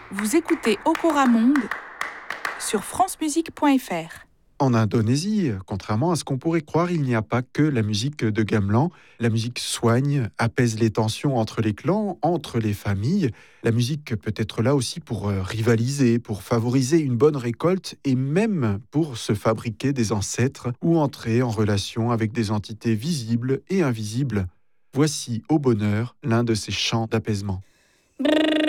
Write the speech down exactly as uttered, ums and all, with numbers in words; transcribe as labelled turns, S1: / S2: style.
S1: Vous écoutez Okora Monde sur francemusique point f r.
S2: En Indonésie, contrairement à ce qu'on pourrait croire, il n'y a pas que la musique de gamelan. La musique soigne, apaise les tensions entre les clans, entre les familles. La musique peut être là aussi pour euh, rivaliser, pour favoriser une bonne récolte et même pour se fabriquer des ancêtres ou entrer en relation avec des entités visibles et invisibles. Voici au bonheur l'un de ces chants d'apaisement.